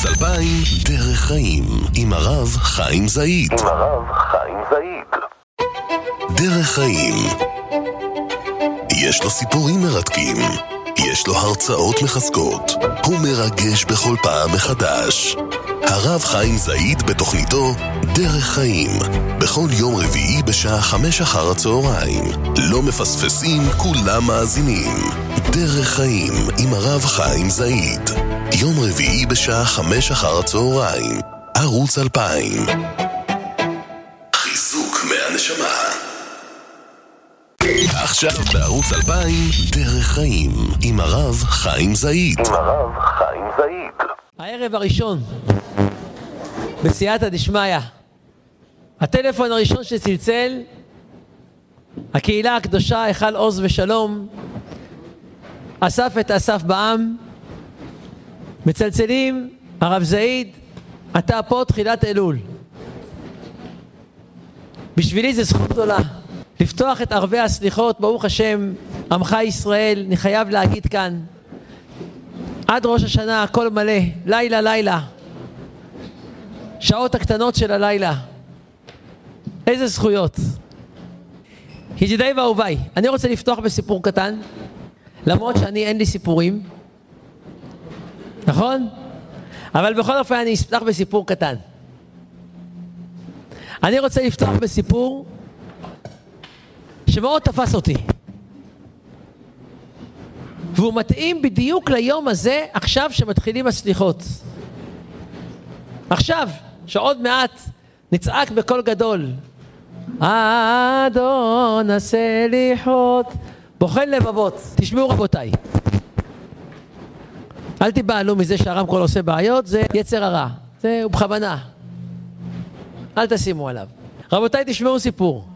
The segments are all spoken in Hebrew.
ערוץ 2000 דרך חיים עם הרב חיים זעיד. דרך חיים. יש לו סיפורים מרתקים, יש לו הרצאות מחזקות, הוא מרגש בכל פעם מחדש. הרב חיים זעיד בתוכניתו דרך חיים, בכל יום רביעי בשעה 5 אחר הצהריים. לא מפספסים, כולם מאזינים. דרך חיים עם הרב חיים זעיד, יום רביעי בשעה 5 אחר הצהריים, ערוץ 2000. חיזוק מהנשמה. עכשיו בערוץ 2000 דרך חיים עם הרב חיים זעיד. הערב הראשון בסייעתא דשמיא, הטלפון הראשון שצלצל, הקהילה הקדושה היכל עוז ושלום, אסף את אסף בעם, מצלצלים, הרב זעיד, אתה פה תחילת אלול. בשבילי זה זכות גדולה לפתוח את ערבי הסליחות, ברוך השם, עמך ישראל. אני חייב להגיד כאן, עד ראש השנה הכל מלא, לילה לילה, שעות הקטנות של הלילה. איזה זכויות. ידידיי ואהוביי, אני רוצה לפתוח בסיפור קטן, למרות שאני אין לי סיפורים, נכון? אבל בכל אופן אני אפתח בסיפור קטן. אני רוצה לפתוח בסיפור שמאוד תפס אותי, והוא מתאים בדיוק ליום הזה, עכשיו שמתחילים הסליחות. עכשיו, שעוד מעט נצעק בקול גדול, אדון הסליחות, בוחן לבבות. תשמעו רבותיי, אל תיבהלו מזה שהרמקול עושה בעיות, זה יצר הרע, זה הוא בכוונה, אל תשימו עליו. רבותיי, תשמעו סיפור.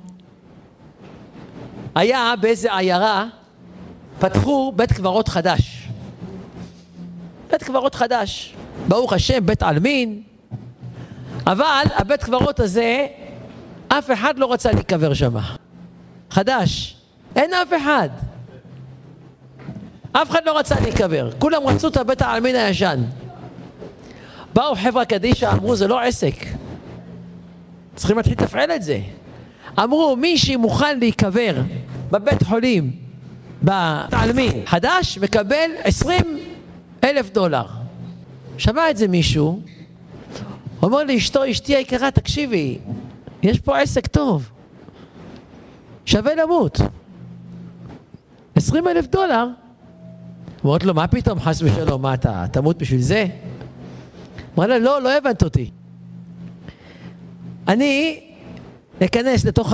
היה באיזה עיירה, פתחו בית קברות חדש. בית קברות חדש, ברוך השם, בית עלמין. אבל הבית קברות הזה, אף אחד לא רצה להיקבר שם. חדש, אין אף אחד. אף אחד לא רצה להיקבר, כולם רצו את הבית העלמין הישן. באו חברה קדישא, אמרו זה לא עסק, צריכים להתחיל לתפעל את זה. אמרו מי שמוכן להיקבר בבית חולים בעלמין חדש מקבל $20,000. שמע את זה מישהו, אומר לאשתו, אשתי היקרה, תקשיבי, יש פה עסק טוב, שווה למות. $20,000. אמרת לו, מה פתאום, חס ושלום, מה אתה תמות בשביל זה? אמרה לה, לא הבנת אותי. אני אכנס לתוך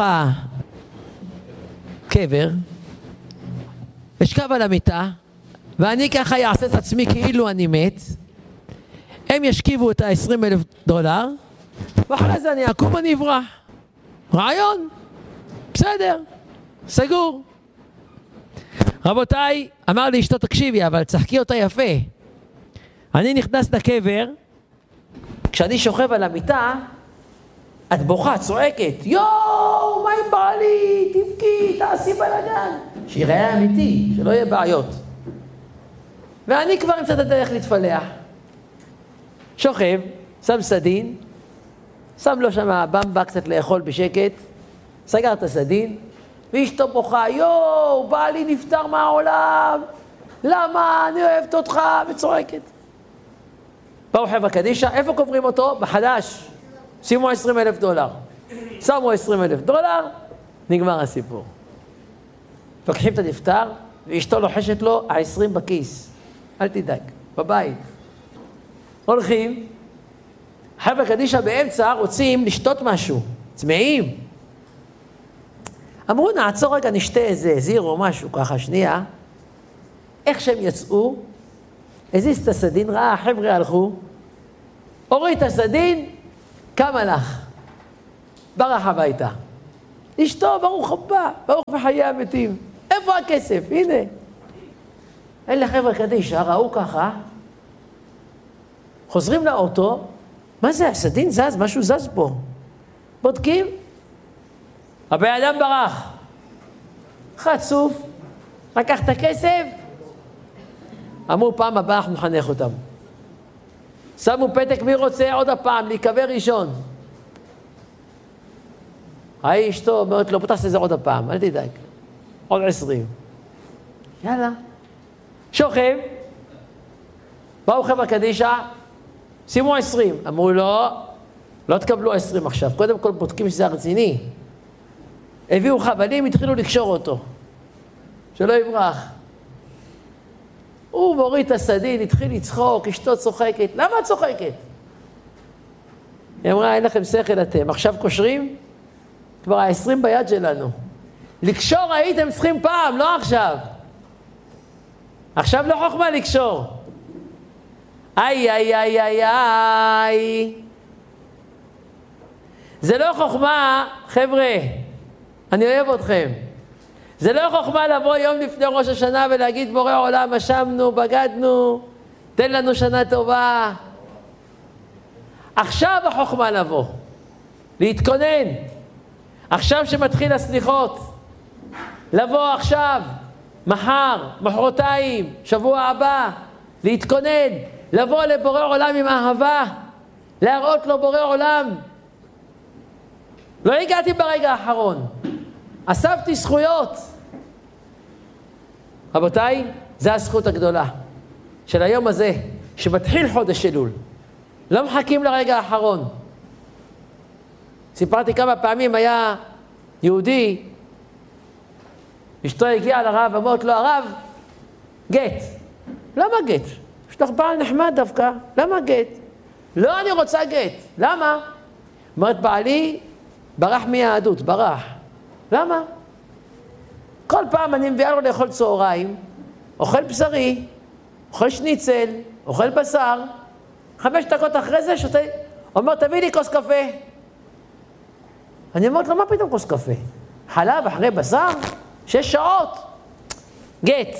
הקבר, אשכב על המיטה, ואני ככה אעשה את עצמי כאילו אני מת, הם ישכיבו את $20,000, ואחרי זה אני אקום ואני אברח. רעיון, בסדר, סגור. רבותיי, אמר לי אשתו, תקשיבי, אבל צחקי אותה יפה. אני נכנס לקבר, כשאני שוכב על המיטה, את בוכה, צועקת, יואו, מה עם בעלי? תבכי, תעשי בלגן. שיראה אמיתי, שלא יהיה בעיות. ואני כבר אמצא את הדרך להתפלח. שוכב, שם סדין, שם לו שם במבה קצת לאכול בשקט, סגר את הסדין, ואשתו בוכה, יואו, בעלי נפטר מהעולם, למה? אני אוהבת אותך, וצועקת. באו חברה קדישא, איפה קוברים אותו? בחדש. שימו $20,000. שמו $20,000, נגמר הסיפור. לוקחים את הנפטר, ואשתו לוחשת לו 20 בכיס. אל תדאג, בבית. הולכים, חברה קדישא באמצע רוצים לשתות משהו, צמאים. אמרו, נעצור רגע, נשתה איזה זיר או משהו ככה, שנייה. איך שהם יצאו, הזיז את הסדין, ראה, החבר'ה הלכו, הוריד את הסדין, קם הלך, ברח הביתה. אשתו, ברוך הבא, ברוך בחיי המתים. איפה הכסף? הנה. אלה חבר'ה קדישא, ראו ככה, חוזרים לאוטו, מה זה, הסדין זז, משהו זז פה. בודקים, הבן אדם ברח. חצוף, לקח את הכסף, אמרו פעם הבאה אנחנו נחנך אותם. שמו פתק מי רוצה עוד הפעם, להיקבר ראשון. אשתו אומרת לו, בוא תעשה זה עוד הפעם, אל תדאג. עוד 20. יאללה. שוכב. באו חבר'ה קדישה, שימו 20. אמרו לו, לא תקבלו 20 עכשיו. קודם כל בודקים שזה רציני. הביאו חבלים, התחילו לקשור אותו. שלא יברח. הוא מוריד את הסדין, התחיל לצחוק, אשתו צוחקת. למה את צוחקת? היא אמרה, אין לכם שכל אתם. עכשיו קושרים? כבר 20 ביד שלנו. לקשור הייתם צריכים פעם, לא עכשיו. עכשיו לא חוכמה לקשור. איי, איי, איי, איי, איי. זה לא חוכמה, חבר'ה, אני אוהב אתכם. זה לא חוכמה לבוא יום לפני ראש השנה ולהגיד בורא עולם, אשמנו, בגדנו, תן לנו שנה טובה. עכשיו החוכמה לבוא, להתכונן. עכשיו שמתחיל הסליחות, לבוא עכשיו, מחר, מחרתיים, שבוע הבא, להתכונן, לבוא לבורא עולם עם אהבה, להראות לו בורא עולם. לא הגעתי ברגע האחרון, אספתי זכויות. רבותיי, זו הזכות הגדולה של היום הזה, שמתחיל חודש אלול. לא מחכים לרגע האחרון. סיפרתי כמה פעמים, היה יהודי, אשתו הגיעה לרב, אמרת לו, הרב, גט. למה גט? יש לך בעל נחמד דווקא, למה גט? לא, אני רוצה גט. למה? אומרת, בעלי ברח מיהדות, ברח. למה? כל פעם אני מביאה לו לאכול צהריים, אוכל בשרי, אוכל שניצל, אוכל בשר, 5 דקות אחרי זה שותה, אומר, תביא לי כוס קפה. אני אומרת לו, מה פתאום כוס קפה? חלב אחרי בשר? 6 שעות. גט.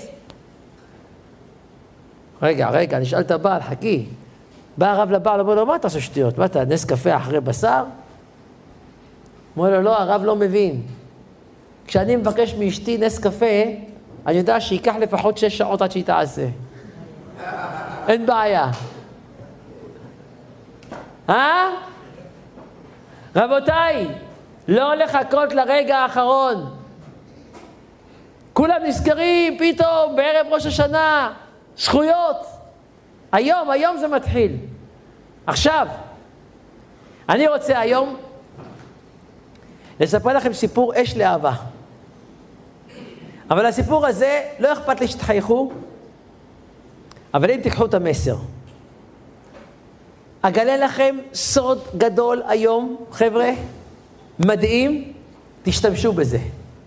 רגע, נשאל את הבעל, חכי. בא הרב לבעל, אומר לו, מה אתה עושה שטויות? מה אתה, נס קפה אחרי בשר? אומר לו, לא, הרב לא מבין. כשאני מבקש מאשתי נס קפה, אני יודע שיקח לפחות 6 שעות עד שהיא תעשה. אין בעיה. רבותיי, לא לחכות לרגע האחרון. כולם נזכרים פתאום בערב ראש השנה, זכויות. היום זה מתחיל. עכשיו, אני רוצה היום לספר לכם סיפור אש לאהבה. אבל הסיפור הזה, לא אכפת לי שתחייכו, אבל אם תיקחו את המסר. אגלה לכם סוד גדול היום, חבר'ה, מדהים, תשתמשו בזה.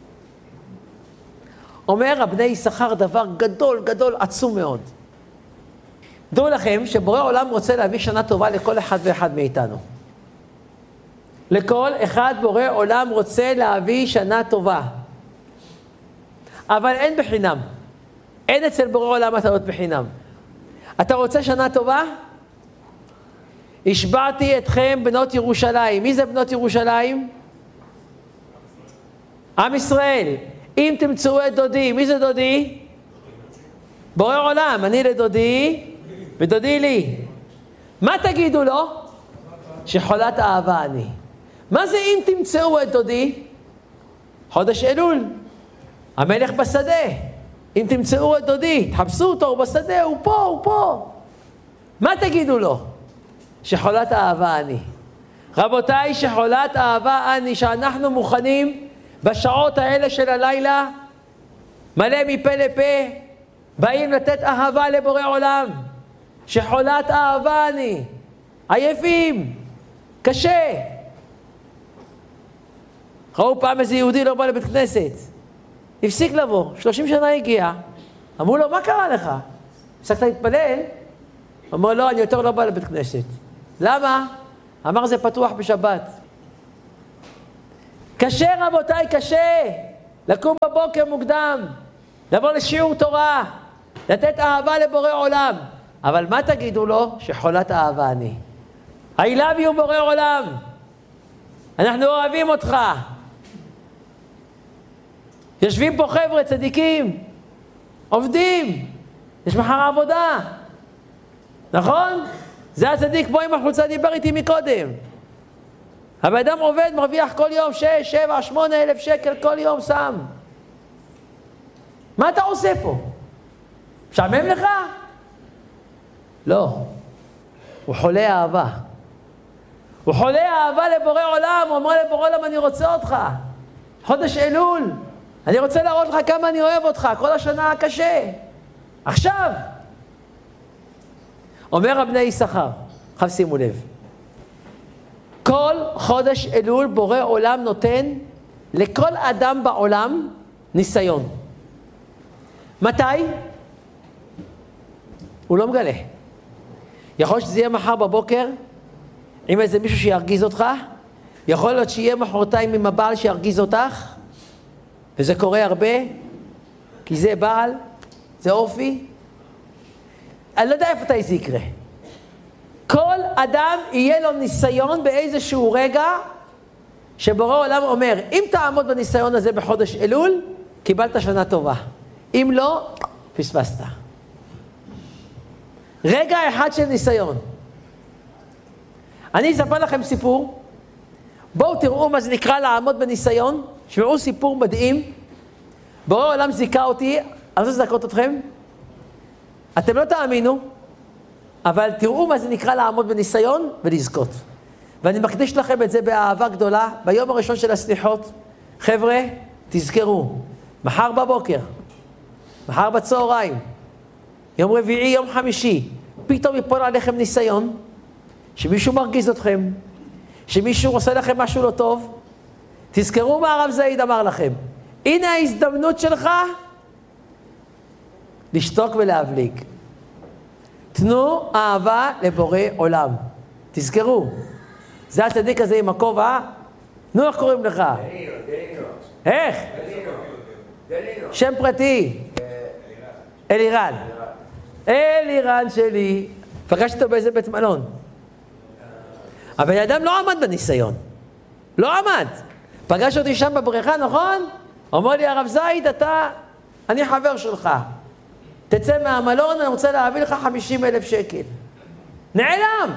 אומר הבני יששכר דבר גדול, עצום מאוד. דעו לכם שבורא עולם רוצה להביא שנה טובה לכל אחד ואחד מאיתנו. לכל אחד בורא עולם רוצה להביא שנה טובה. אבל אין בחינם. אין אצל בורא עולם מתנות בחינם. אתה רוצה שנה טובה? השבעתי אתכם בנות ירושלים. מי זה בנות ירושלים? עם ישראל. אם תמצאו את דודי, מי זה דודי? בורא עולם, אני לדודי ודודי לי. מה תגידו לו? שחולת אהבה אני. מה זה אם תמצאו את דודי? חודש אלול. המלך בשדה. אם תמצאו את דודי, תחפשו אותו, הוא בשדה, הוא פה. מה תגידו לו? שחולת אהבה אני. רבותיי, שחולת אהבה אני, שאנחנו מוכנים בשעות האלה של הלילה, מלא מפה לפה, באים לתת אהבה לבורא עולם. שחולת אהבה אני. עייפים. קשה. ראו פעם איזה יהודי לא בא לבית כנסת. הפסיק לבוא, 30 שנה הגיע. אמרו לו, מה קרה לך? הפסקת להתפלל? אמרו, לא, אני יותר לא בא לבית כנסת. למה? אמר, זה פתוח בשבת. קשה רבותיי, קשה. לקום בבוקר מוקדם, לבוא לשיעור תורה, לתת אהבה לבורא עולם. אבל מה תגידו לו? שחולת אהבה אני. I love you בורא עולם. אנחנו אוהבים אותך. יושבים פה חבר'ה צדיקים, עובדים, יש מחר עבודה. נכון? זה הצדיק פה עם החולצה דיבר איתי מקודם. האדם עובד, מרוויח כל יום 6, 7, 8 אלף שקל כל יום שם. מה אתה עושה פה? משעמם לך? לא. הוא חולה אהבה. הוא חולה אהבה לבורא עולם, הוא אומר לבורא עולם, אני רוצה אותך. חודש אלול, אני רוצה להראות לך כמה אני אוהב אותך, כל השנה הקשה. עכשיו. אומר רבני יששכר, עכשיו שימו לב. כל חודש אלול בורא עולם נותן לכל אדם בעולם ניסיון. מתי? הוא לא מגלה. יכול להיות שזה יהיה מחר בבוקר עם איזה מישהו שירגיז אותך, יכול להיות שיהיה מחרתיים עם הבעל שירגיז אותך, וזה קורה הרבה, כי זה בעל, זה אופי. אני לא יודע איפה זה יקרה. כל אדם יהיה לו ניסיון באיזשהו רגע, שבורא עולם אומר, אם תעמוד בניסיון הזה בחודש אלול, קיבלת שנה טובה. אם לא, פספסת. רגע אחד של ניסיון. אני אספר לכם סיפור. בואו תראו מה זה נקרא לעמוד בניסיון. שמעו סיפור מדהים. בורא עולם זיכה אותי. אני רוצה לזכות אתכם. אתם לא תאמינו, אבל תראו מה זה נקרא לעמוד בניסיון ולזכות. ואני מקדיש לכם את זה באהבה גדולה. ביום הראשון של הסליחות, חבר'ה, תזכרו, מחר בבוקר, מחר בצהריים, יום רביעי, יום חמישי, פתאום ייפול עליכם ניסיון, שמישהו מרגיז אתכם, שמישהו עושה לכם משהו לא טוב. תזכרו מה הרב זעיד אמר לכם. הנה ההזדמנות שלך לשתוק ולהבליג. תנו אהבה לבורא עולם. תזכרו. זה הצדיק הזה עם הכובע. נו, איך קוראים לך? דנינו. איך? דנינו. שם פרטי. אלירן. אלירן שלי. פגשתי אותו באיזה בית מלון. הבן אדם לא עמד בניסיון. לא עמד. פגש אותי שם בבריכה, נכון? אומר לי, הרב זעיד, אני חבר שלך. תצא מהמלון, אני רוצה להביא לך 50,000 שקל. נעלם.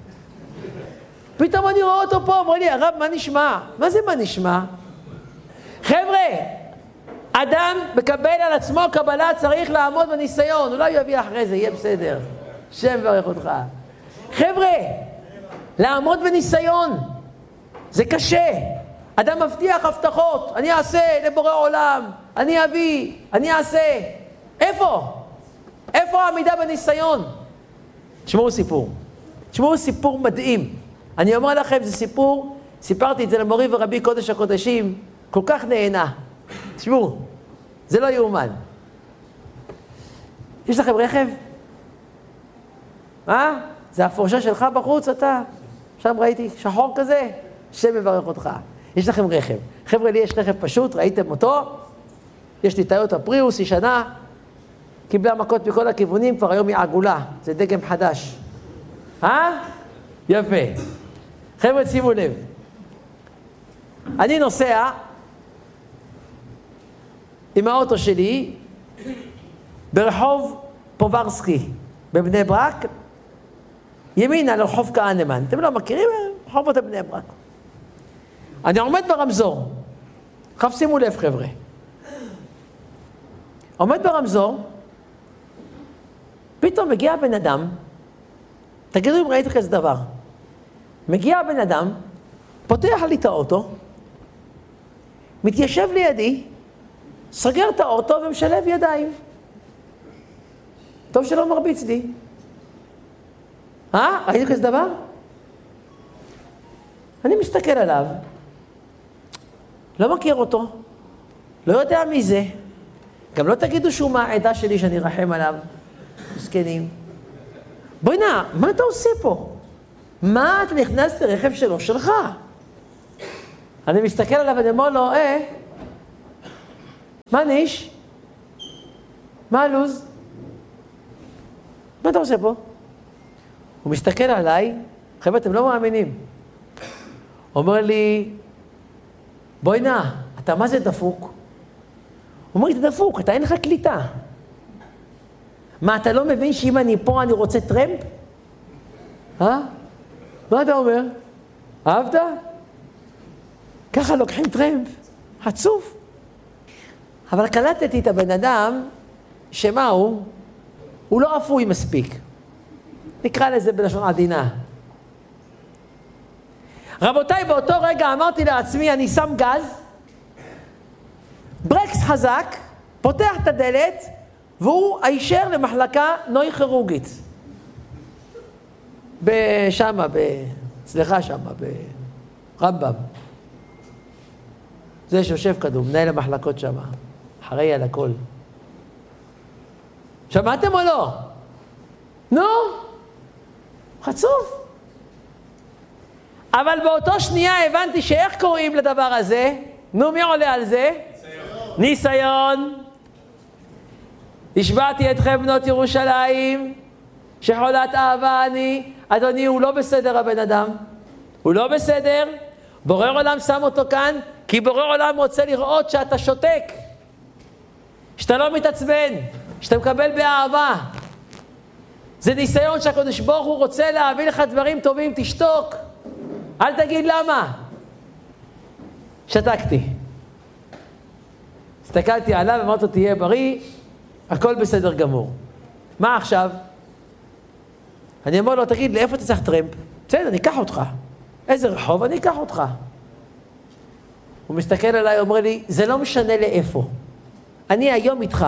פתאום אני רואה אותו פה, אומר לי, הרב, מה נשמע? מה זה מה נשמע? חבר'ה, אדם מקבל על עצמו קבלה, צריך לעמוד בניסיון. אולי הוא יביא אחרי זה, יהיה בסדר. שם ברך אותך. חבר'ה, לעמוד בניסיון, זה קשה. אדם מבטיח הבטחות, אני אעשה לבורא עולם, אני אביא, אני אעשה. איפה? איפה העמידה בניסיון? תשמעו סיפור. תשמעו סיפור מדהים. אני אומר לכם, זה סיפור, סיפרתי את זה למורי ורבי קודש הקודשים, כל כך נהנה. תשמעו, זה לא יאומן. יש לכם רכב? מה? זה הפורשה שלך בחוץ, אתה? שם ראיתי שחור כזה, שם מברך אותך. יש לכם רכב. חבר'ה, לי יש רכב פשוט, ראיתם אותו? יש לי טויוטה פריוס, ישנה, קיבלה מכות מכל הכיוונים, כבר היום היא עגולה, זה דגם חדש. יפה. חבר'ה, שימו לב. אני נוסע עם האוטו שלי ברחוב פוברסקי, בבני ברק, ימינה לרחוב כהנמן. אתם לא מכירים? רחובות בני ברק. אני עומד ברמזור. עכשיו שימו לב, חבר'ה. עומד ברמזור, פתאום מגיע בן אדם, תגידו אם ראיתי כזה דבר. מגיע בן אדם, פותח לי את האוטו, מתיישב לידי, סגר את האוטו ומשלב ידיים. טוב שלא מרביץ לי. ראיתי כזה דבר? אני מסתכל עליו, לא מכיר אותו, לא יודע מי זה, גם לא תגידו שהוא מהעדה שלי שאני רחם עליו, מסכנים. בואי נע, מה אתה עושה פה? מה אתה נכנס לרכב שלו? שלך. אני מסתכל עליו ואני אומר לו, מה ניש? מה הלוז? מה אתה עושה פה? הוא מסתכל עליי, חבר'ה, אתם לא מאמינים. אומר לי, בואי נע, אתה מה זה דפוק? הוא אומר לי, אתה דפוק, אתה אין לך קליטה. מה, אתה לא מבין שאם אני פה אני רוצה טרמפ? מה אתה אומר? אהבת? ככה לוקחים טרמפ, עצוב. אבל קלטתי את הבן אדם, שמה הוא? הוא לא אפוי מספיק. נקרא לזה בלשון עדינה. רבותיי, באותו רגע אמרתי לעצמי, אני שם גז, ברקס חזק, פותח את הדלת, והוא הישר למחלקה נויכירורגית. שמה, אצלך שמה, ברמב"ם. זה שיושב כדור, מנהל המחלקות שמה, אחראי על הכל. שמעתם או לא? נו, חצוף. אבל באותו שנייה הבנתי שאיך קוראים לדבר הזה? נו, מי עולה על זה? ניסיון. השבעתי אתכם בנות ירושלים, שחולת אהבה אני. אדוני, הוא לא בסדר הבן אדם. הוא לא בסדר. בורא עולם שם אותו כאן, כי בורא עולם רוצה לראות שאתה שותק. שאתה לא מתעצבן, שאתה מקבל באהבה. זה ניסיון שהקדוש ברוך הוא רוצה להביא לך דברים טובים, תשתוק. אל תגיד למה. שתקתי. הסתכלתי עליו, אמרתי לו, תהיה בריא, הכל בסדר גמור. מה עכשיו? אני אומר לו, תגיד, לאיפה אתה צריך טרמפ? בסדר, אני אקח אותך. איזה רחוב? אני אקח אותך. הוא מסתכל עליי, אומר לי, זה לא משנה לאיפה. אני היום איתך.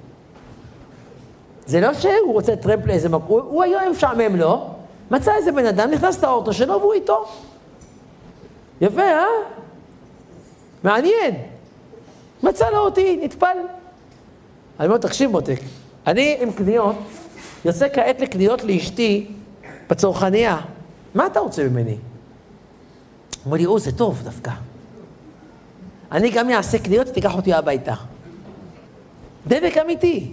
זה לא שהוא רוצה טרמפ לאיזה מקום, הוא היום משעמם לו, מצא איזה בן אדם, נכנס לאוטו שלו והוא איתו. יפה, מעניין. מצא לו אותי, נטפל. אני אומר, תקשיב מותק, אני עם קניות, יוצא כעת לקניות לאשתי בצרכניה. מה אתה רוצה ממני? אומר לי, זה טוב דווקא. אני גם אעשה קניות, תיקח אותי הביתה. דבק אמיתי.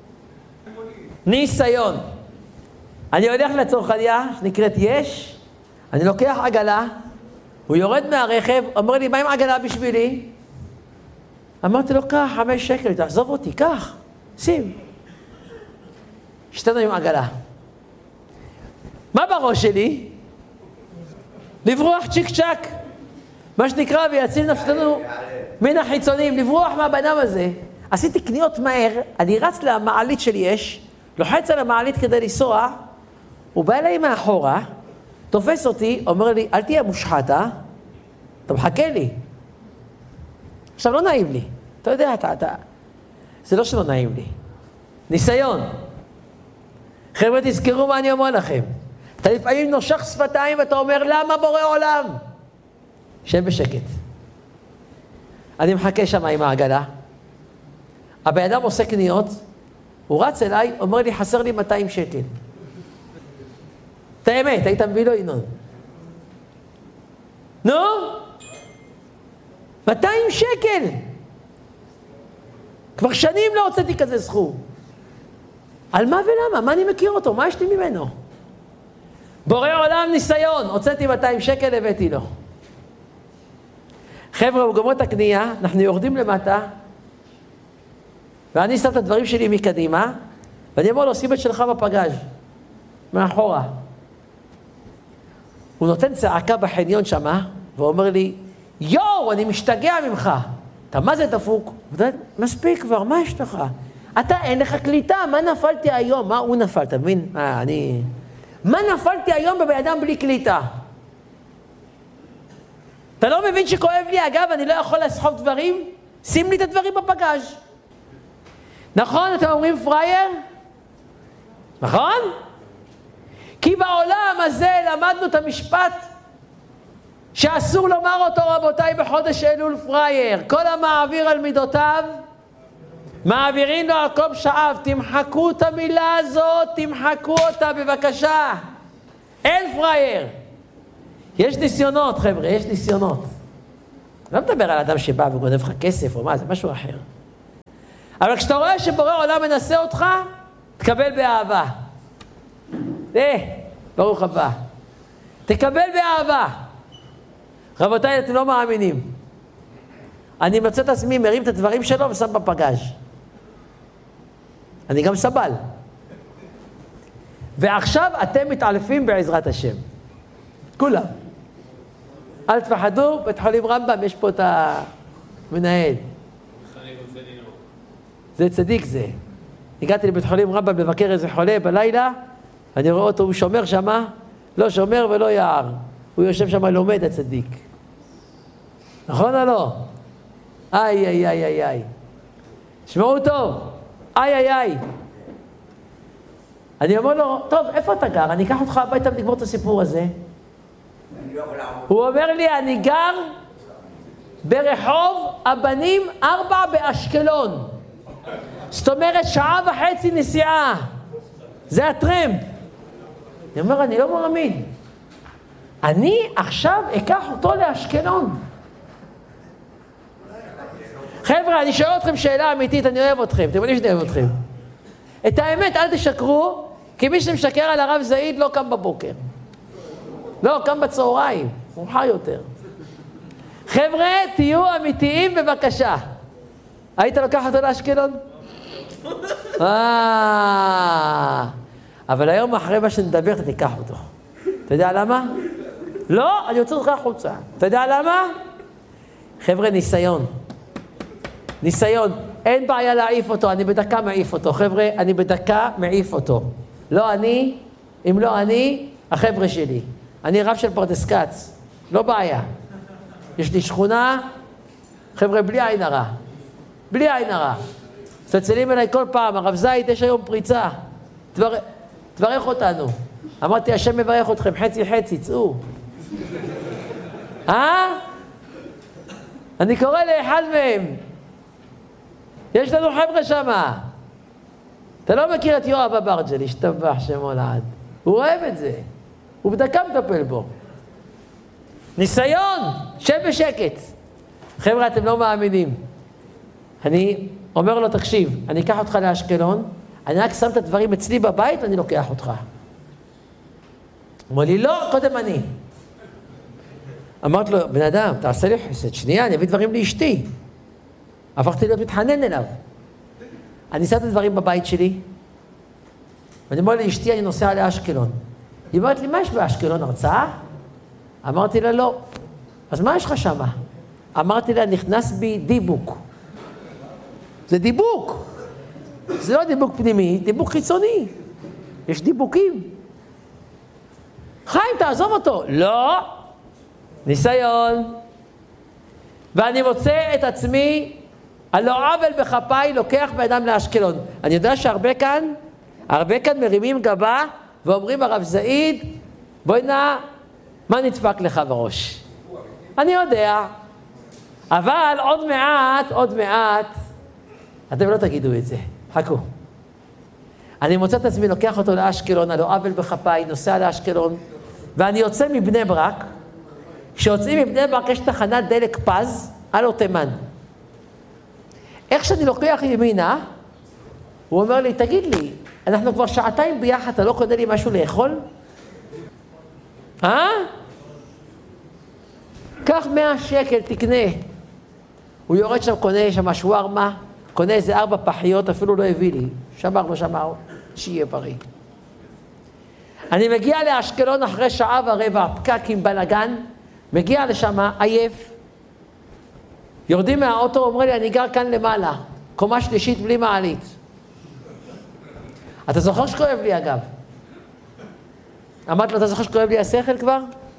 ניסיון. אני הולך לצרכניה, שנקראת יש, אני לוקח עגלה, הוא יורד מהרכב, אומר לי, מה עם עגלה בשבילי? אמרתי לו, קח 5 שקל, תעזוב אותי, קח, שים. שתנו עם עגלה. מה בראש שלי? לברוח צ'יק צ'ק. מה שנקרא, ויציל נפשנו מן החיצונים, לברוח מהבנם הזה. עשיתי קניות מהר, אני רץ למעלית של יש, לוחץ על המעלית כדי לנסוע, הוא בא אליי מאחורה, תופס אותי, אומר לי, אל תהיה מושחתה, אתה מחכה לי. עכשיו לא נעים לי, אתה יודע, זה לא שלא נעים לי. ניסיון. חבר'ה, תזכרו מה אני אומר לכם. אתה לפעמים נושך שפתיים ואתה אומר, למה בורא עולם? שב בשקט. אני מחכה שם עם העגלה. הבן אדם עושה קניות, הוא רץ אליי, אומר לי, חסר לי 200 שקל. את האמת, היית מביא לו ינון. נו? 200 שקל! כבר שנים לא הוצאתי כזה סכום. על מה ולמה? מה אני מכיר אותו? מה יש לי ממנו? בורא עולם ניסיון, הוצאתי 200 שקל, הבאתי לו. חבר'ה, הוא גמר את הקנייה, אנחנו יורדים למטה, ואני שם את הדברים שלי מקדימה, ואני אומר לו, שים את שלך בפגז' מאחורה. הוא נותן צעקה בחניון שמה, ואומר לי, יואו, אני משתגע ממך. אתה מה זה דפוק? מספיק כבר, מה יש לך? אתה אין לך קליטה, מה נפלתי היום? מה הוא נפל, אתה מבין? מה נפלתי היום בבן אדם בלי קליטה? אתה לא מבין שכואב לי, אגב, אני לא יכול לסחוב דברים? שים לי את הדברים בפגז'. נכון, אתם אומרים פרייר? נכון? כי בעולם הזה למדנו את המשפט שאסור לומר אותו, רבותיי, בחודש אלול פרייר. כל המעביר על מידותיו, מעבירים לו על כל שאב. תמחקו את המילה הזאת, תמחקו אותה בבקשה. אין פרייר. יש ניסיונות, חבר'ה, יש ניסיונות. לא מדבר על אדם שבא וגונב לך כסף או מה, זה משהו אחר. אבל כשאתה רואה שבורא עולם מנסה אותך, תקבל באהבה. ברוך הבא. תקבל באהבה. רבותיי, אתם לא מאמינים. אני מצא את עצמי, מרים את הדברים שלו ושם בפגז'. אני גם סבל. ועכשיו אתם מתעלפים בעזרת השם. כולם. אל תפחדו, בית חולים רמב"ם, יש פה את המנהל. זה צדיק זה. הגעתי לבית חולים רמב"ם לבקר איזה חולה בלילה, אני רואה אותו, הוא שומר שמה, לא שומר ולא יער. הוא יושב שמה לומד הצדיק. נכון או לא? איי, איי, איי, איי, איי. שמעו טוב. איי, איי, איי. אני אומר לו, טוב, איפה אתה גר? אני אקח אותך הביתה ונגמור את הסיפור הזה. הוא אומר לי, אני גר ברחוב הבנים 4 באשקלון. זאת אומרת, 1.5 שעה נסיעה. זה הטרמפ. אני אומר, אני לא מאמין. אני עכשיו אקח אותו לאשקלון. חבר'ה, אני שואל אתכם שאלה אמיתית, אני אוהב אתכם. אתם יודעים שאני אוהב אתכם. את האמת, אל תשקרו, כי מי שמשקר על הרב זעיד לא קם בבוקר. לא, קם בצהריים. מאוחר יותר. חבר'ה, תהיו אמיתיים בבקשה. היית לוקח אותו לאשקלון? אבל היום אחרי מה שנדבר, אתה תיקח אותו. אתה יודע למה? לא, אני רוצה אותך החוצה. אתה יודע למה? חבר'ה, ניסיון. ניסיון. אין בעיה להעיף אותו, אני בדקה מעיף אותו. חבר'ה, אני בדקה מעיף אותו. לא אני, אם לא אני, החבר'ה שלי. אני רב של פרדס כץ. לא בעיה. יש לי שכונה, חבר'ה, בלי עין הרע. בלי עין הרע. צלצלים אליי כל פעם, הרב זית, יש היום פריצה. תברך אותנו. אמרתי, השם מברך אתכם, חצי חצי, צאו. אני קורא לאחד מהם. יש לנו חבר'ה שמה. אתה לא מכיר את יואב אברג'ל, השתבח שמו לעד. הוא אוהב את זה. הוא בדקה מטפל בו. ניסיון, שב בשקט. חבר'ה, אתם לא מאמינים. אני אומר לו, תקשיב, אני אקח אותך לאשקלון, אני רק שם את הדברים אצלי בבית ואני לוקח אותך. הוא אומר לי, לא, קודם אני. אמרתי לו, בן אדם, תעשה לי חסד, שנייה, אני אביא דברים לאשתי. הפכתי להיות מתחנן אליו. אני שם את הדברים בבית שלי, ואני אומר לאשתי, אני נוסע לאשקלון. היא אומרת לי, מה יש באשקלון, הרצאה? אמרתי לה, לא. אז מה יש לך שמה? אמרתי לה, נכנס בי דיבוק. זה דיבוק. זה לא דיבוק פנימי, דיבוק חיצוני. יש דיבוקים. חיים, תעזוב אותו. לא. ניסיון. ואני מוצא את עצמי, על לא עוול בכפיי, לוקח באדם לאשקלון. אני יודע שהרבה כאן מרימים גבה, ואומרים, הרב זעיד, בואי נע, מה נדפק לך בראש? אני יודע. אבל עוד מעט, אתם לא תגידו את זה. חכו. אני מוצא את עצמי, לוקח אותו לאשקלון, על לא עוול בכפיי, נוסע לאשקלון, ואני יוצא מבני ברק. כשיוצאים מבני ברק יש תחנת דלק פז, על תימן. איך שאני לוקח ימינה, הוא אומר לי, תגיד לי, אנחנו כבר 2 שעות ביחד, אתה לא קונה לי משהו לאכול? קח 100 שקל, תקנה. הוא יורד שם, קונה שם שווארמה, קונה איזה 4 פחיות, אפילו לא הביא לי. שמר, שיהיה בריא. אני מגיע לאשקלון אחרי 1.25 שעות, פקק עם בלגן, מגיע לשם, עייף. יורדים מהאוטו, אומר לי, אני גר כאן למעלה, קומה שלישית בלי מעלית. אתה זוכר שכואב לי אגב? אמרתי לו, אתה זוכר שכואב לי השכל כבר?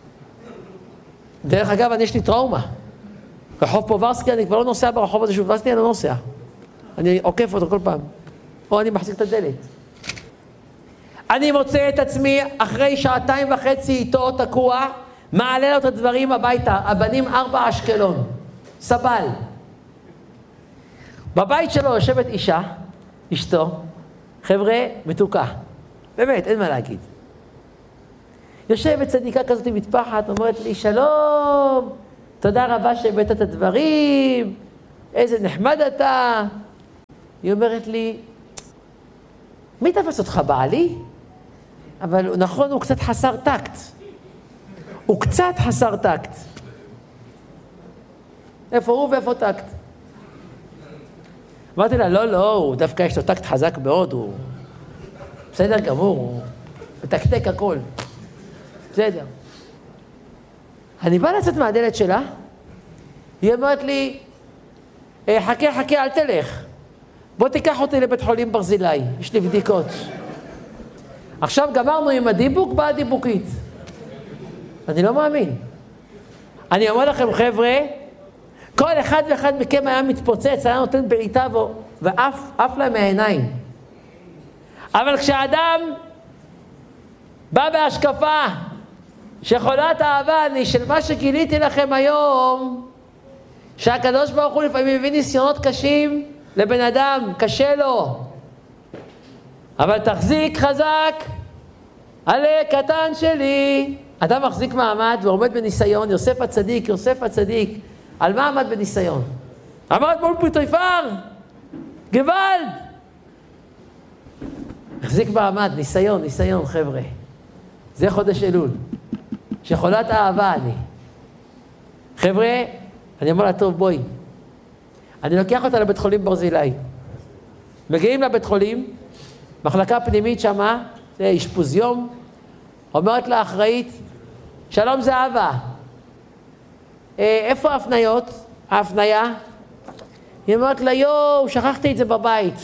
דרך אגב, יש לי טראומה. רחוב פוברסקי, אני כבר לא נוסע ברחוב הזה שובסתי, אני לא נוסע. אני עוקף אותו כל פעם. או אני מחזיק את הדלת. אני מוצא את עצמי אחרי 2.5 שעות איתו תקוע, מעלה לו את הדברים הביתה, הבנים 4 אשקלון. סבל. בבית שלו יושבת אישה, אשתו, חבר'ה, מתוקה. באמת, אין מה להגיד. יושבת צדיקה כזאת מטפחת, אומרת לי, שלום, תודה רבה שהבאת את הדברים, איזה נחמד אתה. היא אומרת לי, מי תפס אותך בעלי? אבל נכון, הוא קצת חסר טקט. הוא קצת חסר טקט. איפה הוא ואיפה טקט? אמרתי לה, לא, הוא דווקא יש לו טקט חזק מאוד, הוא בסדר גמור, מתקתק הכל. בסדר. אני בא לצאת מהדלת שלה, היא אומרת לי, חכה, אל תלך. בוא תיקח אותי לבית חולים ברזילי, יש לי בדיקות. עכשיו גמרנו עם הדיבוק, באה דיבוקית. אני לא מאמין. אני אומר לכם, חבר'ה, כל אחד ואחד מכם היה מתפוצץ, היה נותן בעיטה ואף להם מהעיניים. אבל כשאדם בא בהשקפה שחולת אהבה אני של מה שגיליתי לכם היום, שהקדוש ברוך הוא לפעמים מביא ניסיונות קשים לבן אדם, קשה לו, אבל תחזיק חזק, עלה קטן שלי. אדם מחזיק מעמד ועומד בניסיון. יוסף הצדיק, על מה עמד בניסיון? עמד מול פוטיפר, גוואלד. מחזיק מעמד, ניסיון חבר'ה. זה חודש אלול, שחולת אהבה אני. חבר'ה, אני אומר לה, טוב בואי. אני לוקח אותה לבית חולים ברזילי. מגיעים לבית חולים, מחלקה פנימית שמה, זה אשפוז יום, אומרת לה אחראית, שלום זהבה, איפה ההפניה? היא אומרת לה, שכחתי את זה בבית.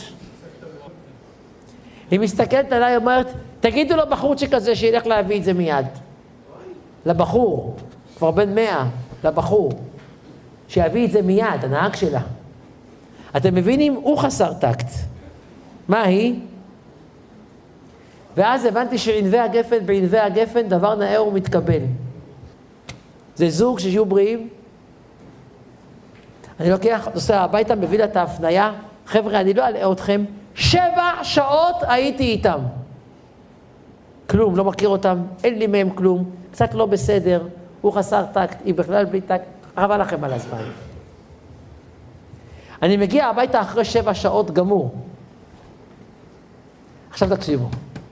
היא מסתכלת עליי, אומרת, תגידו לבחורצ'יק הזה שילך להביא את זה מיד. לבחור, כבר בן 100, לבחור, שיביא את זה מיד, הנהג שלה. אתם מבינים? הוא חסר טקט. מה היא? ואז הבנתי בענבי הגפן דבר נאה ומתקבל. זה זוג שיהיו בריאים. אני לוקח, נוסע הביתה, מביא לה את ההפניה. חבר'ה, אני לא אלאה אתכם. 7 שעות הייתי איתם. כלום, לא מכיר אותם, אין לי מהם כלום. קצת לא בסדר, הוא חסר טקט, היא בכלל בלי טקט. רבה לכם על הזמן. אני מגיע הביתה אחרי 7 שעות גמור. עכשיו תקשיבו.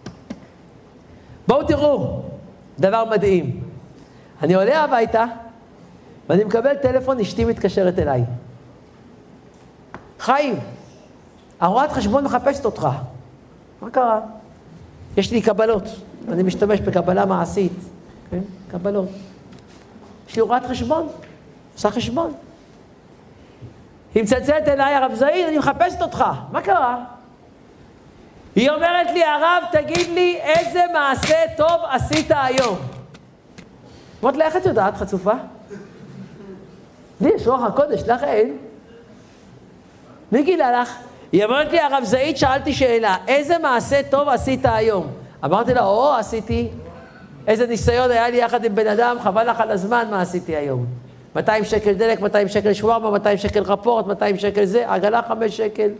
בואו תראו, דבר מדהים. אני עולה הביתה, ואני מקבל טלפון, אשתי מתקשרת אליי. חיים, הרואת חשבון מחפשת אותך. מה קרה? יש לי קבלות, אני משתמש בקבלה מעשית. כן? קבלות. יש לי הוראת חשבון, עושה חשבון. היא מצלצלת אליי, הרב זעיד, אני מחפשת אותך. מה קרה? היא אומרת לי, הרב, תגיד לי איזה מעשה טוב עשית היום. אמרת לה, איך את יודעת, חצופה? לי יש רוח הקודש, לך אין. מי גילה לך? היא אומרת לי, הרב זעיד, שאלתי שאלה, איזה מעשה טוב עשית היום? אמרתי לה, עשיתי. איזה ניסיון היה לי יחד עם בן אדם, חבל לך על הזמן, מה עשיתי היום? 200 שקל דלק, 200 שקל שווארמה, 200 שקל רפורט, 200 שקל זה, עגלה 5 שקל.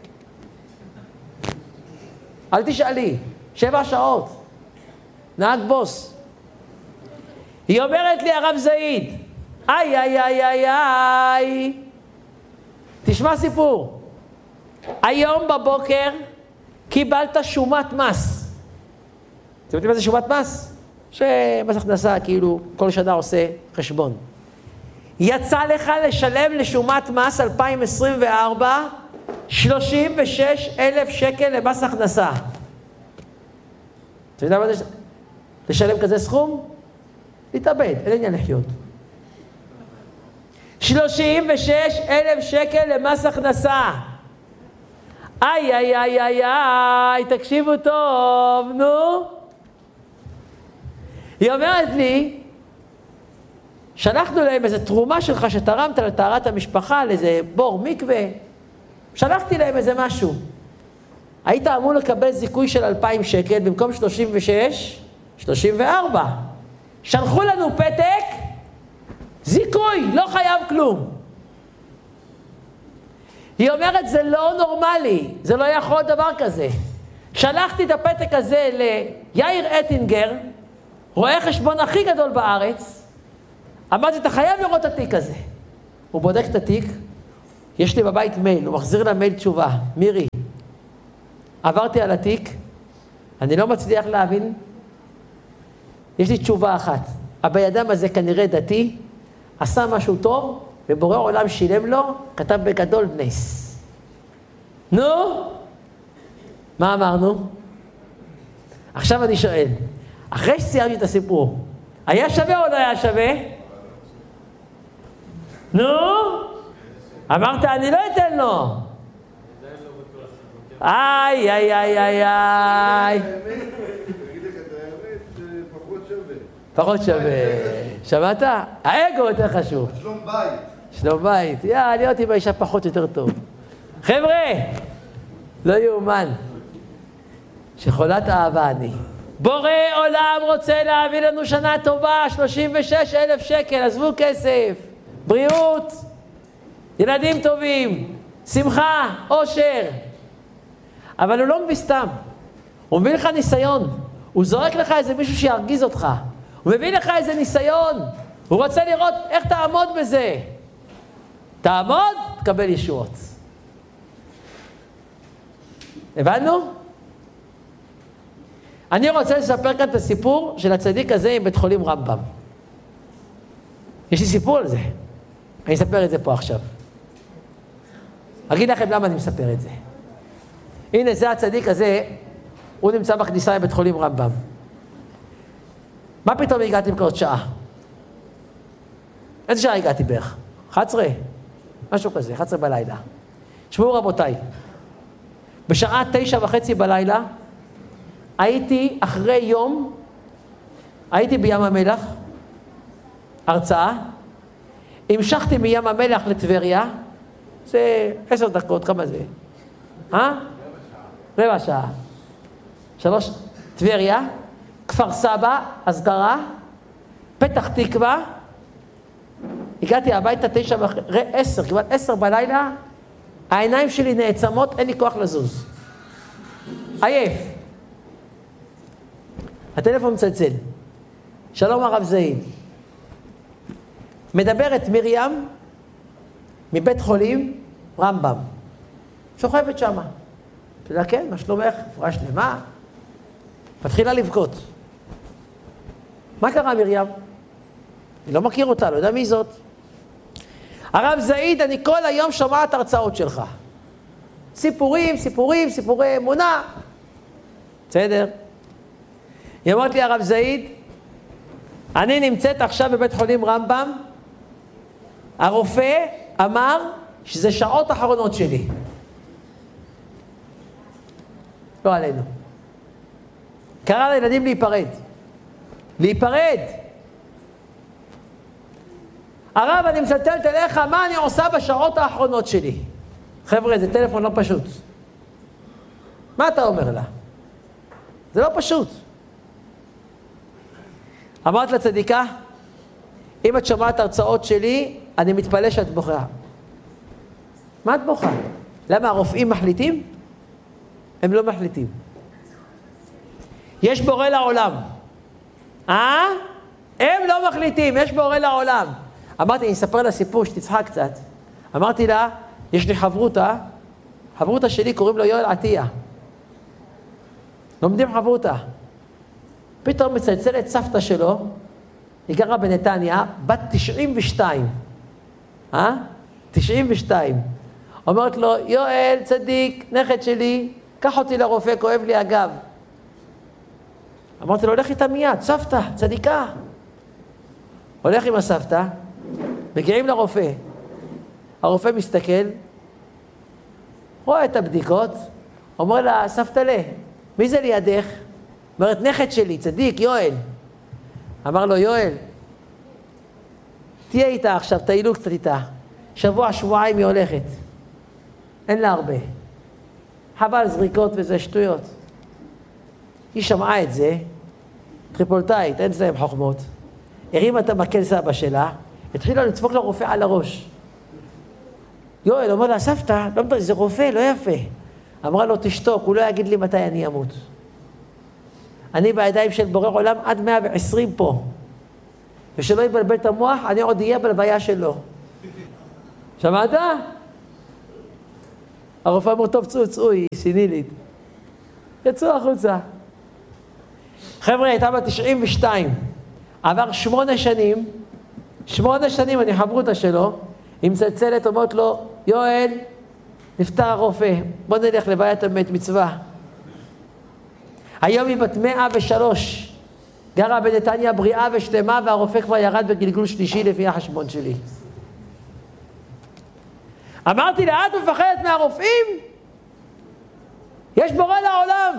אל תשאלי, 7 שעות. נהג בוס. היא אומרת לי, הרב זעיד, איי. תשמע סיפור. היום בבוקר קיבלת שומת מס. אתם יודעים מה זה שומת מס? שמס הכנסה כאילו כל שנה עושה חשבון. יצא לך לשלם לשומת מס 2024 36,000 שקל למס הכנסה. אתה יודע מה זה? לשלם כזה סכום? להתאבד, אין עניין לחיות. 36,000 שקל למס הכנסה. איי, תקשיבו טוב, נו. היא אומרת לי, שלחנו להם איזו תרומה שלך שתרמת לטהרת המשפחה, לאיזה בור מקווה, שלחתי להם איזה משהו. היית אמור לקבל זיכוי של 2,000 שקל, במקום 36, 34. שלחו לנו פתק, זיכוי, לא חייב כלום. היא אומרת, זה לא נורמלי, זה לא יכול דבר כזה. שלחתי את הפתק הזה ליאיר אטינגר, רואה חשבון הכי גדול בארץ, אמרתי, אתה חייב לראות את התיק הזה. הוא בודק את התיק, יש לי בבית מייל, הוא מחזיר לה מייל תשובה, מירי, עברתי על התיק, אני לא מצליח להבין, יש לי תשובה אחת, הבן אדם הזה כנראה דתי, עשה משהו טוב, ובורא עולם שילם לו, כתב בגדול נס. נו, מה אמרנו? עכשיו אני שואל, אחרי שסיימתי את הסיפור, היה שווה או לא היה שווה? נו? אמרת, אני לא אתן לו. איי, איי, איי, איי, איי. תגיד לך את האמת, זה פחות שווה. פחות שווה. שמעת? האגו יותר חשוב. שלום בית. שלום בית. להיות עם האישה פחות יותר טוב. חבר'ה, לא יאומן. שחולת אהבה אני. בורא עולם רוצה להביא לנו שנה טובה, 36,000 שקל, עזבו כסף, בריאות, ילדים טובים, שמחה, אושר. אבל הוא לא מביא סתם, הוא מביא לך ניסיון, הוא זורק לך איזה מישהו שירגיז אותך, הוא מביא לך איזה ניסיון, הוא רוצה לראות איך תעמוד בזה. תעמוד, תקבל ישועות. הבנו? אני רוצה לספר כאן את הסיפור של הצדיק הזה עם בית חולים רמב"ם. יש לי סיפור על זה. אני אספר את זה פה עכשיו. אגיד לכם למה אני מספר את זה. הנה, זה הצדיק הזה, הוא נמצא בכניסה לבית חולים רמב"ם. מה פתאום הגעתי בכל שעה? איזה שעה הגעתי בערך? 11? משהו כזה, 11 בלילה. שמעו רבותיי, בשעה 9:30 בלילה, הייתי אחרי יום, הייתי בים המלח, הרצאה, המשכתי מים המלח לטבריה, זה 10 דקות, כמה זה? רבע שעה. 3, טבריה, כפר סבא, אזכרה, פתח תקווה, הגעתי הביתה 10, כמעט 10 בלילה, העיניים שלי נעצמות, אין לי כוח לזוז. עייף. הטלפון מצלצל. שלום הרב זעיד. מדברת מרים מבית חולים רמב"ם. שוכבת שמה. אתה יודע, כן, מה שלומך? רפואה שלמה. מתחילה לבכות. מה קרה מרים? אני לא מכיר אותה, לא יודע מי זאת. הרב זעיד, אני כל היום שומעת הרצאות שלך. סיפורים, סיפורים, סיפורי אמונה. בסדר. היא אמרת לי, הרב זעיד, אני נמצאת עכשיו בבית חולים רמב"ם, הרופא אמר שזה שעות אחרונות שלי. לא עלינו. קרא לילדים להיפרד. להיפרד. הרב, אני מסתכלת אליך, מה אני עושה בשעות האחרונות שלי? חבר'ה, זה טלפון לא פשוט. מה אתה אומר לה? זה לא פשוט. אמרת לצדיקה, אם את שומעת הרצאות שלי, אני מתפלא שאת בוכה. מה את בוכה? למה הרופאים מחליטים? הם לא מחליטים. יש בורא לעולם. הם לא מחליטים, יש בורא לעולם. אמרתי, אני אספר לה סיפור שתצחק קצת. אמרתי לה, יש לי חברותה שלי קוראים לו יואל עטיה. לומדים חברותה. פתאום מצלצלת סבתא שלו, היא גרה בנתניה, בת 92. 92. אומרת לו, יואל, צדיק, נכד שלי, קח אותי לרופא, כואב לי הגב. אמרתי לו, הולך איתה מיד, סבתא, צדיקה. הולך עם הסבתא, מגיעים לרופא. הרופא מסתכל, רואה את הבדיקות, אומר לה, סבתא לה, מי זה לידך? אומרת, נכד שלי, צדיק, יואל. אמר לו, יואל, תהיה איתה עכשיו, תהילו קצת איתה. שבוע, שבועיים היא הולכת. אין לה הרבה. חבל זריקות וזה שטויות. היא שמעה את זה, טריפולטאית, אין להם חוכמות. הרימה את המקל סבא שלה, התחילה לצפוק לרופא על הראש. יואל אומר לה, סבתא, לא מדבר, זה רופא, לא יפה. אמרה לו, תשתוק, הוא לא יגיד לי מתי אני אמות. אני בידיים של בורא עולם עד 120 פה. ושלא יבלבל את המוח, אני עוד אהיה בלוויה שלו. שמעת? הרופא אמר, טוב, צאו, היא סינילית. יצאו החוצה. חבר'ה, הייתה בת 92. עבר 8 שנים, 8 שנים אני חברותה שלו, היא מצלצלת, אומרת לו, יואל, נפטר הרופא, בוא נלך לוויית המת מצווה. היום היא בת 103. גרה בנתניה בריאה ושלמה, והרופא כבר ירד בגלגול שלישי לפי החשבון שלי. אמרתי לה, את מפחדת מהרופאים? יש בורא לעולם.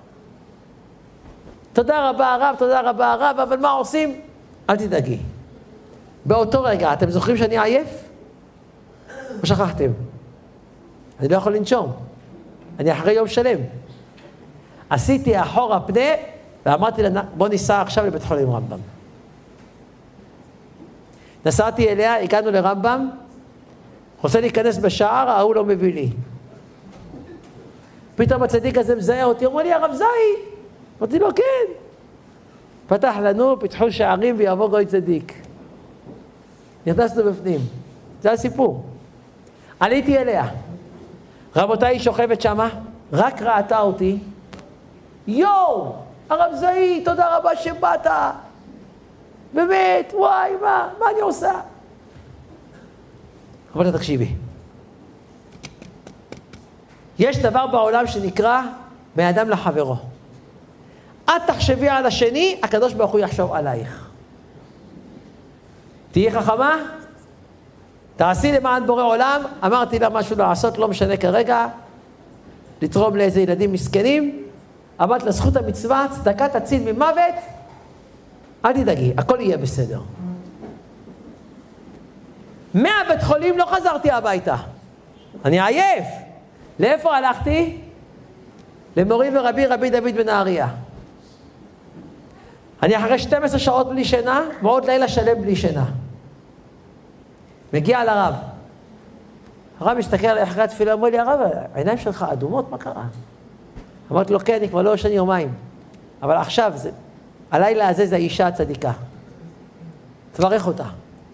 תודה רבה הרב, תודה רבה הרב, אבל מה עושים? אל תדאגי. באותו רגע, אתם זוכרים שאני עייף? או שכחתם? אני לא יכול לנשום. אני אחרי יום שלם. עשיתי אחורה פנה, ואמרתי לה, בוא ניסע עכשיו לבית חולים רמב"ם. נסעתי אליה, הגענו לרמב"ם, רוצה להיכנס בשער, ההוא לא מביא לי. פתאום הצדיק הזה מזהה אותי, אומר לי, הרב זית. אמרתי לו, כן. פתח לנו, פתחו שערים ויבוא גוי צדיק. נכנסנו בפנים. זה הסיפור. עליתי אליה. רבותיי, היא שוכבת שמה, רק ראתה אותי. יואו, הרב זית, תודה רבה שבאת. באמת, וואי, מה אני עושה? אבל תקשיבי. יש דבר בעולם שנקרא מאדם לחברו. את תחשבי על השני, הקדוש ברוך הוא יחשוב עלייך. תהיי חכמה, תעשי למען בורא עולם, אמרתי לה משהו לעשות, לא משנה כרגע, לתרום לאיזה ילדים מסכנים, אמרת לזכות המצווה, צדקה תציל ממוות, אל תדאגי, הכל יהיה בסדר. מהבית חולים לא חזרתי הביתה, אני עייף. לאיפה הלכתי? למורי ורבי, רבי דוד בנהריה. אני אחרי 12 שעות בלי שינה, ועוד לילה שלם בלי שינה. מגיע לרב. הרב מסתכל עליי אחרי התפילה, אומר לי, הרב, העיניים שלך אדומות, מה קרה? אמרתי לו, כן, אני כבר לא ישן יומיים. אבל עכשיו, הלילה הזה זה האישה הצדיקה. תברך אותה.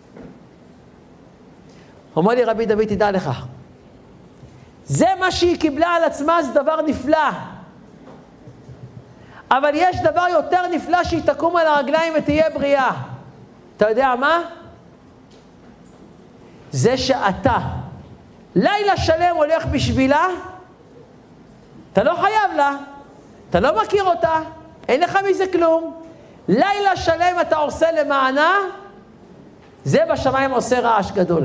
אומר לי, רבי דוד, תדע לך. זה מה שהיא קיבלה על עצמה, זה דבר נפלא. אבל יש דבר יותר נפלא שהיא תקום על הרגליים ותהיה בריאה. אתה יודע מה? זה שאתה לילה שלם הולך בשבילה, אתה לא חייב לה, אתה לא מכיר אותה, אין לך מזה כלום. לילה שלם אתה עושה למענה, זה בשמיים עושה רעש גדול.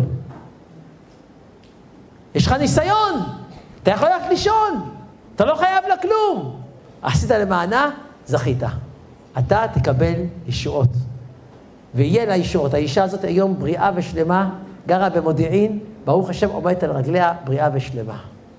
יש לך ניסיון, אתה יכול ללכת לישון, אתה לא חייב לה כלום. עשית למענה, זכית. אתה תקבל ישועות. ויהיה לה ישועות. האישה הזאת היום בריאה ושלמה, גרה במודיעין, ברוך השם עומדת על רגליה בריאה ושלמה.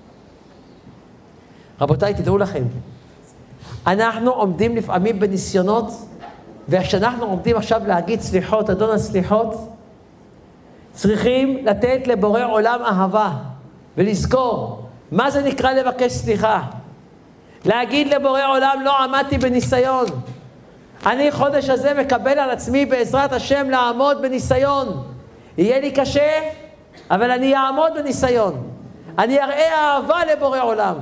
רבותיי, תדעו לכם, אנחנו עומדים לפעמים בניסיונות, וכשאנחנו עומדים עכשיו להגיד סליחות, אדון הסליחות, צריכים לתת לבורא עולם אהבה, ולזכור, מה זה נקרא לבקש סליחה? להגיד לבורא עולם, לא עמדתי בניסיון. אני חודש הזה מקבל על עצמי בעזרת השם לעמוד בניסיון. יהיה לי קשה, אבל אני אעמוד בניסיון. אני אראה אהבה לבורא עולם.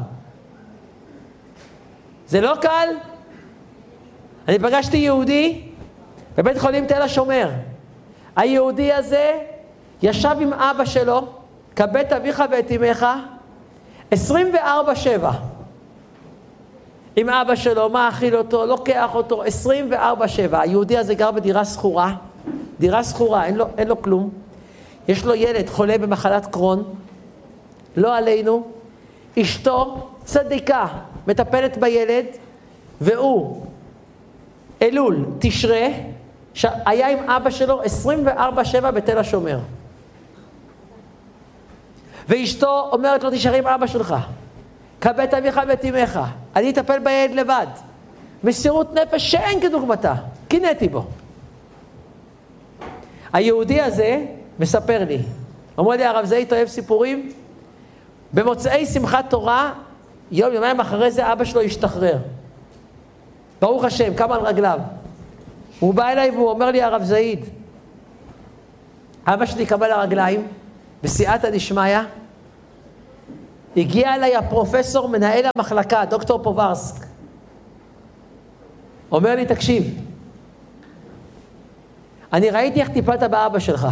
זה לא קל. אני פגשתי יהודי בבית חולים תל השומר. היהודי הזה ישב עם אבא שלו, כבד אביך ואת אמך, 24/7. עם אבא שלו, מאכיל אותו, לוקח אותו, 24/7. היהודי הזה גר בדירה סחורה, דירה סחורה, אין לו כלום. יש לו ילד חולה במחלת קרון, לא עלינו. אשתו צדיקה, מטפלת בילד, והוא, אלול, תשרה, היה עם אבא שלו 24/7 בתל השומר. ואשתו אומרת לו, תשארי עם אבא שלך. כבד אביך ואת אמך, אני אטפל בילד לבד. מסירות נפש שאין כדוגמתה, קינאתי בו. היהודי הזה מספר לי, אומר לי, הרב זית אוהב סיפורים, במוצאי שמחת תורה, יומיים אחרי זה אבא שלו השתחרר. ברוך השם, קם על רגליו. הוא בא אליי והוא אומר לי, הרב זית, אבא שלי קם על הרגליים, בסייעתא דשמיא, הגיע אליי הפרופסור, מנהל המחלקה, דוקטור פוברסק. אומר לי, תקשיב, אני ראיתי איך טיפלת באבא שלך.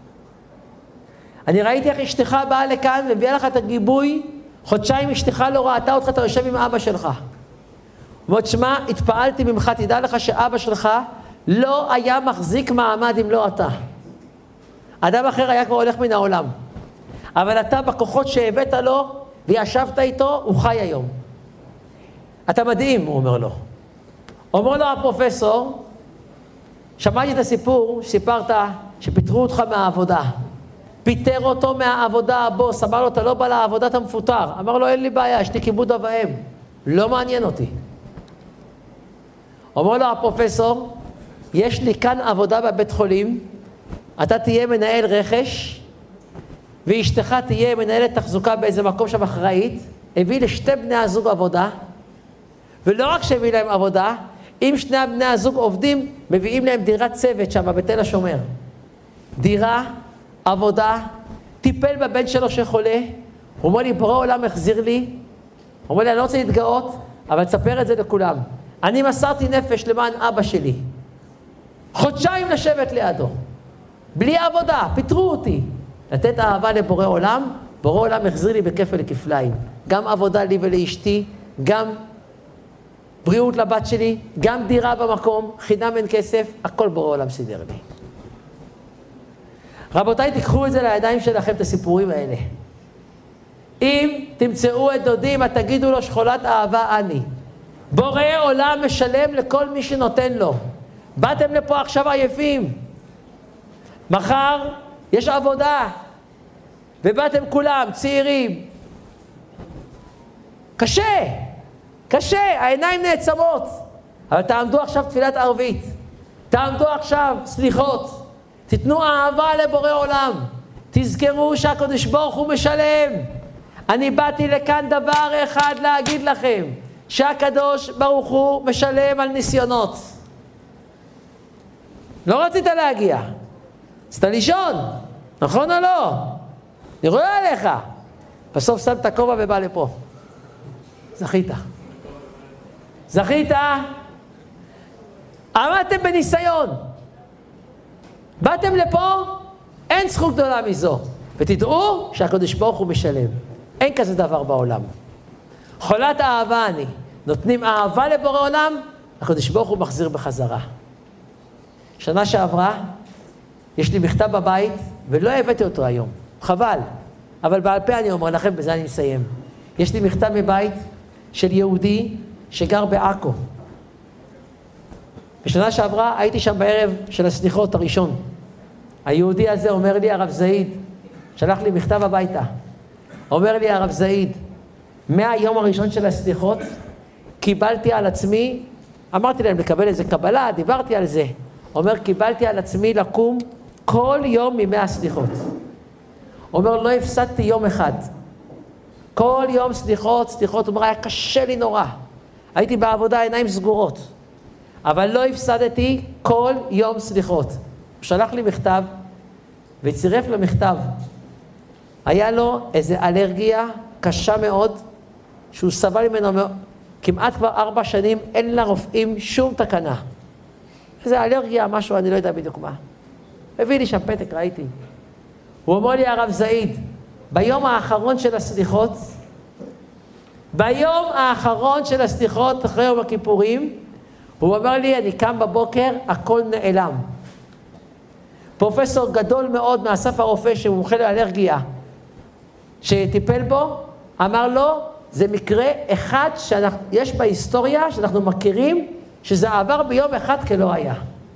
אני ראיתי איך אשתך באה לכאן ומביאה לך את הגיבוי, חודשיים אשתך לא ראתה אותך, אתה יושב עם אבא שלך. אומר, שמע, התפעלתי ממך, תדע לך שאבא שלך לא היה מחזיק מעמד אם לא אתה. אדם אחר היה כבר הולך מן העולם. אבל אתה בכוחות שהבאת לו וישבת איתו, הוא חי היום. אתה מדהים, הוא אומר לו. אומר לו הפרופסור, שמעתי את הסיפור, סיפרת שפיטרו אותך מהעבודה. פיטר אותו מהעבודה הבוס, אמר לו, אתה לא בא לעבודה, אתה מפוטר. אמר לו, אין לי בעיה, יש לי כיבוד אב ואם. לא מעניין אותי. אומר לו הפרופסור, יש לי כאן עבודה בבית חולים, אתה תהיה מנהל רכש, ואשתך תהיה מנהלת תחזוקה באיזה מקום שם אחראית, הביא לשתי בני הזוג עבודה, ולא רק שהביא להם עבודה, אם שני בני הזוג עובדים, מביאים להם דירת צוות שם בתל השומר. דירה, עבודה, טיפל בבן שלו שחולה, הוא אומר לי, בורא עולם החזיר לי, הוא אומר לי, אני לא רוצה להתגאות, אבל תספר את זה לכולם. אני מסרתי נפש למען אבא שלי. חודשיים לשבת לידו. בלי עבודה, פיטרו אותי. לתת אהבה לבורא עולם, בורא עולם החזיר לי בכפל כפליים. גם עבודה לי ולאשתי, גם בריאות לבת שלי, גם דירה במקום, חינם אין כסף, הכל בורא עולם סידר לי. רבותיי, תיקחו את זה לידיים שלכם, את הסיפורים האלה. אם תמצאו את דודי, מה תגידו לו, שכולת אהבה אני. בורא עולם משלם לכל מי שנותן לו. באתם לפה עכשיו עייפים. מחר יש עבודה. ובאתם כולם, צעירים. קשה. קשה, העיניים נעצמות. אבל תעמדו עכשיו תפילת ערבית. תעמדו עכשיו סליחות. תתנו אהבה לבורא עולם. תזכרו שהקדוש ברוך הוא משלם. אני באתי לכאן דבר אחד להגיד לכם. שהקדוש ברוך הוא משלם על ניסיונות. לא רצית להגיע. רצית לישון. נכון או לא? אני רואה עליך. בסוף שם את הכובע ובא לפה. זכית. זכית. עמדתם בניסיון. באתם לפה, אין זכות גדולה מזו. ותדעו שהקדוש ברוך הוא משלם. אין כזה דבר בעולם. חולת אהבה אני. נותנים אהבה לבורא עולם, הקדוש ברוך הוא מחזיר בחזרה. שנה שעברה, יש לי מכתב בבית, ולא הבאתי אותו היום. חבל. אבל בעל פה אני אומר לכם, בזה אני מסיים. יש לי מכתב מבית של יהודי שגר בעכו. בשנה שעברה הייתי שם בערב של הסליחות הראשון. היהודי הזה אומר לי, הרב זעיד, שלח לי מכתב הביתה. אומר לי, הרב זעיד, מהיום הראשון של הסליחות, קיבלתי על עצמי, אמרתי להם לקבל איזה קבלה, דיברתי על זה. אומר, קיבלתי על עצמי לקום כל יום מימי הסליחות. אומר, לא הפסדתי יום אחד. כל יום סליחות, סליחות. אומר, היה קשה לי נורא. הייתי בעבודה, עיניים סגורות. אבל לא הפסדתי כל יום סליחות. הוא שלח לי מכתב, וצירף למכתב. היה לו איזו אלרגיה קשה מאוד, שהוא סבל ממנו כמעט כבר 4 שנים, אין לרופאים שום תקנה. איזו אלרגיה, משהו, אני לא יודע בדיוק מה. הביא לי שם פתק, ראיתי. הוא אומר לי, הרב זעיד, ביום האחרון של הסליחות, ביום האחרון של הסליחות, אחרי יום הכיפורים, הוא אומר לי, אני קם בבוקר, הכל נעלם. פרופסור גדול מאוד מאסף הרופא, שמומחה לאלרגיה, שטיפל בו, אמר לו, זה מקרה אחד שיש בהיסטוריה שאנחנו מכירים, שזה עבר ביום אחד כלא היה.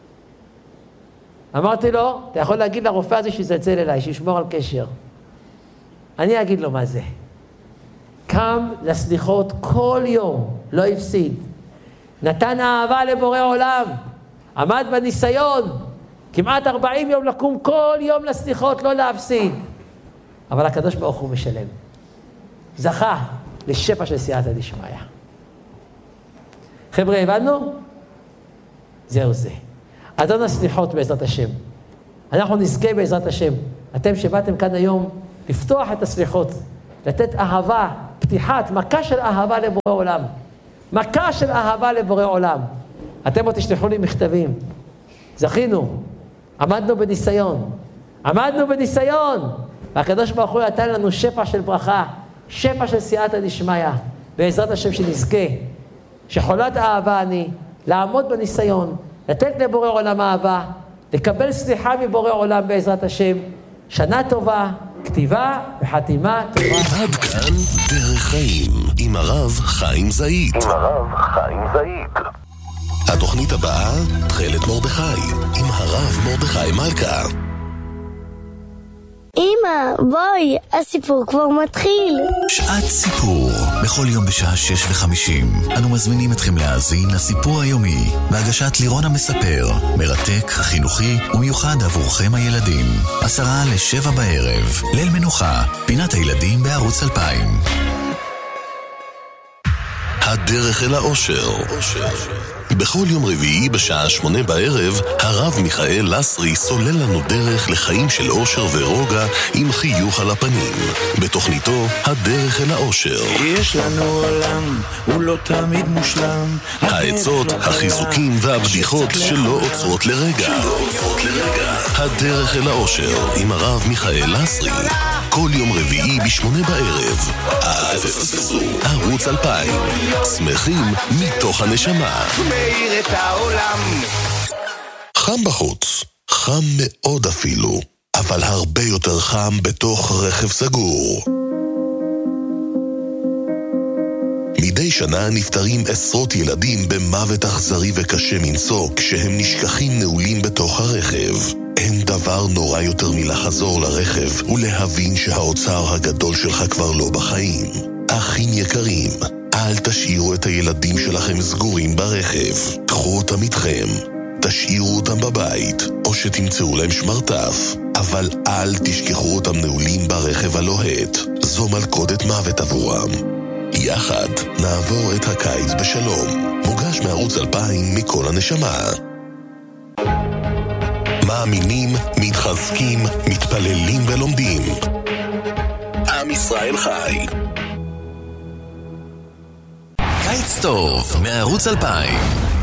אמרתי לו, אתה יכול להגיד לרופא הזה שיזלצל אליי, שישמור על קשר. אני אגיד לו מה זה. קם לסליחות כל יום, לא הפסיד. נתן אהבה לבורא עולם, עמד בניסיון, כמעט 40 יום לקום כל יום לסליחות, לא להפסיד. אבל הקדוש ברוך הוא משלם. זכה לשפע של סייעתא דשמיא. חבר'ה, הבנו? זהו זה. אדון הסליחות בעזרת השם. אנחנו נזכה בעזרת השם. אתם שבאתם כאן היום לפתוח את הסליחות, לתת אהבה, פתיחת, מכה של אהבה לבורא עולם. מכה של אהבה לבורא עולם. אתם עוד תשלחו לי מכתבים. זכינו. עמדנו בניסיון. עמדנו בניסיון. והקדוש ברוך הוא נתן לנו שפע של ברכה, שפע של סייעתא דשמיא. בעזרת השם שנזכה, שחולת אהבה אני, לעמוד בניסיון, לתת לבורא עולם אהבה, לקבל סליחה מבורא עולם בעזרת השם. שנה טובה, כתיבה וחתימה טובה. עד כאן דרך חיים עם הרב חיים זעיד. התוכנית הבאה, תכלת מרדכי, עם הרב מרדכי מלכה. אמא, בואי, הסיפור כבר מתחיל. שעת סיפור, בכל יום בשעה 6:50. אנו מזמינים אתכם להאזין לסיפור היומי, בהגשת לירון המספר, מרתק, חינוכי ומיוחד עבורכם הילדים. 6:50 בערב, ליל מנוחה, פינת הילדים בערוץ 2000. הדרך אל האושר. בכל יום רביעי בשעה 8 בערב, הרב מיכאל לסרי סולל לנו דרך לחיים של אושר ורוגע עם חיוך על הפנים. בתוכניתו, הדרך אל האושר. יש לנו עולם, הוא לא תמיד מושלם. העצות, החיזוקים והבדיחות שלא עוצרות לרגע. הדרך אל האושר עם הרב מיכאל לסרי. כל יום רביעי ב8 בערב. אל תפספסו. ערוץ 2000. שמחים מתוך הנשמה. מאיר את העולם. חם בחוץ. חם מאוד אפילו. אבל הרבה יותר חם בתוך רכב סגור. מדי שנה נפטרים עשרות ילדים במוות אכזרי וקשה מנשוא כשהם נשכחים נעולים בתוך הרכב. אין דבר נורא יותר מלחזור לרכב ולהבין שהאוצר הגדול שלך כבר לא בחיים. אחים יקרים, אל תשאירו את הילדים שלכם סגורים ברכב. קחו אותם איתכם. תשאירו אותם בבית, או שתמצאו להם שמרטף. אבל אל תשכחו אותם נעולים ברכב הלוהט. זו מלכודת מוות עבורם. יחד נעבור את הקיץ בשלום. מוגש מערוץ 2000 מכל הנשמה. מאמינים, מתחזקים, מתפללים ולומדים. עם ישראל חי. קיץ טוב מערוץ 2000.